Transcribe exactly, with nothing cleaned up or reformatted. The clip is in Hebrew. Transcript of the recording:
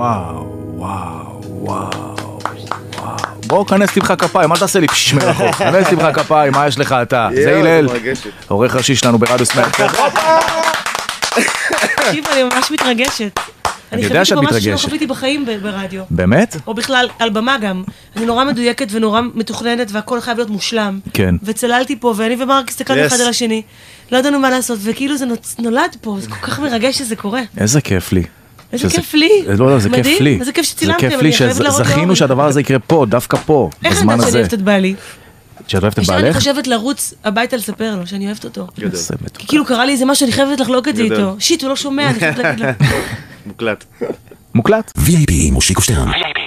וואו, וואו, וואו, וואו. בואו, כנס תמחה כפיים, אל תעשה לי פשש מרחוק. כנס תמחה כפיים, מה יש לך אתה? זה הלל, עורך ראשי שלנו ברדיו סמאק. תקשיב, אני ממש מתרגשת. אני יודע שאת מתרגשת. אני חוויתי משהו שלא חוויתי בחיים ברדיו. באמת? או בכלל, על במה גם. אני נורא מדויקת ונורא מתוכננת, והכל חייב להיות מושלם. כן. וצללתי פה, ואני ומרק הסתכלנו אחד על השני. לא ידענו מה לעשות, וכאילו זה נולד פה, זה כל כך מרגש שזה קורה. איזה כיף לי. איזה כיף לי. לא, לא, זה כיף לי. מדהים, איזה כיף שצילמתם. זה כיף לי שזכינו שהדבר הזה יקרה פה, דווקא פה, בזמן הזה. איך אני אוהבת את בעלי? שאת אוהבת את בעלך? אני חושבת לרוץ הביתה לספר לו שאני אוהבת אותו. גדול. כי כאילו קרה לי איזה משהו, אני חייבת לחלוק את זה איתו. שיט, הוא לא שומע, אני חייבת להגיד לו. מוקלט. מוקלט? וי איי פי מושיקו שטרן.